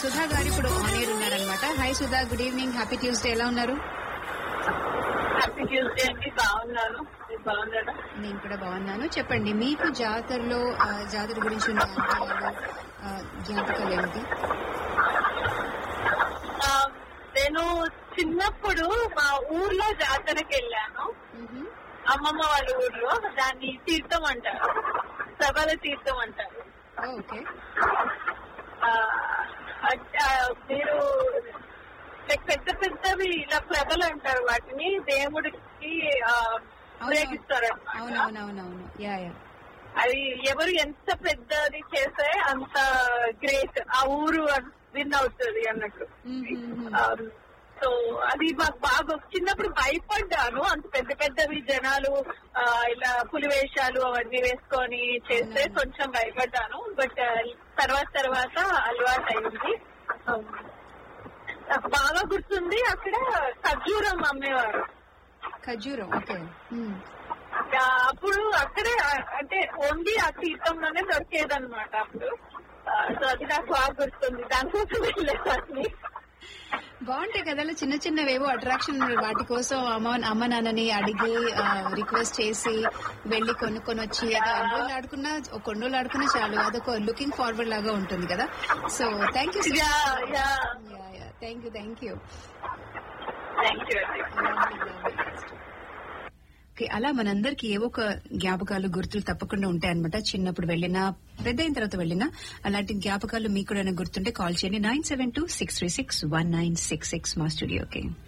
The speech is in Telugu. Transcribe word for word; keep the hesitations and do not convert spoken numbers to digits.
సుధా గారు ఇప్పుడు ఆన్ ఎయిర్ ఉన్నారనమాట. Hi Sudha, good evening, happy Tuesday. ఎలా ఉన్నారు? హ్యాపీ ట్యూస్డే అండి, బాగున్నాను. మీరు బాగున్నారా? నేను కూడా బాగున్నాను. చెప్పండి, మీకు జాతరలో ఆ, జాతర గురించి ఉన్న అనుభవాలు, ఆ, జ్ఞాపకాలు ఏమిటి? ఆ, నేను చిన్నప్పుడు మా ఊర్లో జాతరకి వెళ్ళాను. మ్హూ. అమ్మమ్మ వాళ్ళ ఊర్లో. దాన్ని తీర్థం అంటారు, సభల తీర్థం అంటారు. ఓకే. ఆ, అట్- ఆ, మీరు like పెద్ద పెద్దవి ఇలా ప్రభలు అంటారు, వాటిని దేవుడికి ఆ, ఉపయోగిస్తారు. అవునవునవునవును. Yeah yeah. అది ఎవరు ఎంత పెద్దది చేస్తే అంత గ్రేట్, ఆ ఊరు విన్ అవుతుంది అన్నట్టు. మ్మ్. సో అది మాకు బాగా చిన్నప్పుడు భయపడ్డాను. అంత పెద్ద పెద్దవి జనాలు ఆ, ఇలా పులివేషాలు అవన్నీ వేసుకొని చేస్తే కొంచెం భయపడ్డాను. బట్ తర్వాత తర్వాత అలవాటు అయింది. నాకు బాగా గుర్తుంది, అక్కడ ఖర్జూరం అమ్మేవారు. ఖర్జూరం. ఓకే. మ్మ్. ఆ, అప్పుడు అక్కడే ఆ- అంటే ఓన్లీ ఆ తీర్థంలోనే దొరికేదన్నమాట అప్పుడు. ఆ, సో అది నాకు బాగా గుర్తుంది, దానికోసం వెళ్ళేదాన్ని. బాగుంటాయి కదా అలా చిన్న చిన్నవేవో అట్రాక్షన్, వాటి కోసం అమ్మ అమ్మ నాన్నని అడిగి రిక్వెస్ట్ చేసి వెళ్లి కొనుక్కొని వచ్చి అది రెండు రోజులు ఆడుకున్నా కొన్ని రోజులు ఆడుకున్నా చాలు, అదొక లుకింగ్ ఫార్వర్డ్ లాగా ఉంటుంది కదా. So thank you. Yeah yeah thank you thank you. Thank you అండి. ఓకే, అలా మనందరికి ఏవో ఒక జ్ఞాపకాలు, గుర్తులు తప్పకుండా ఉంటాయన్నమాట. చిన్నప్పుడు వెళ్ళినా, పెద్ద అయిన తర్వాత వెళ్ళినా అలాంటి జ్ఞాపకాలు మీకు కూడా గుర్తుంటే కాల్ చేయండి. Nine seven two six three six one nine six six మా స్టూడియోకి.